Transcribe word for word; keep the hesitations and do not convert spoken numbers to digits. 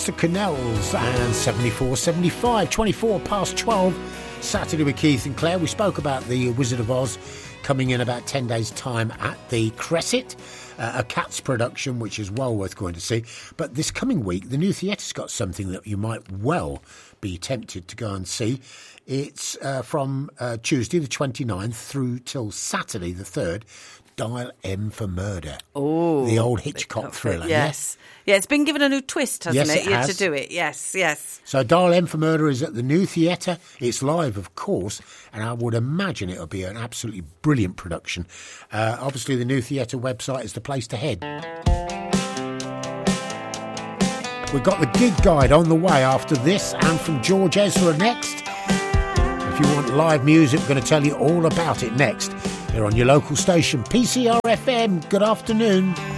the Canals and seventy-four seventy-five, twenty-four past twelve, Saturday with Keith and Claire. We spoke about the Wizard of Oz coming in about ten days' time at the Crescit, uh, a Cats production, which is well worth going to see. But this coming week, the New Theatre's got something that you might well be tempted to go and see. It's uh, from uh, Tuesday the twenty-ninth through till Saturday the third. Dial M for Murder. Oh, the old Hitchcock thriller. Yes. Yeah? yeah, it's been given a new twist, hasn't yes, it? it has. To do it. Yes, yes. So Dial M for Murder is at the New Theatre. It's live, of course, and I would imagine it'll be an absolutely brilliant production. Uh, obviously, the New Theatre website is the place to head. We've got the gig guide on the way after this, and from George Ezra next. If you want live music, we're going to tell you all about it next. Here on your local station, P C R F M. Good afternoon.